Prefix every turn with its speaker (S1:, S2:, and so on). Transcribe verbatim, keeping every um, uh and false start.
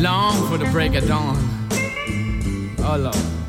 S1: long for the break of dawn. Oh Lord.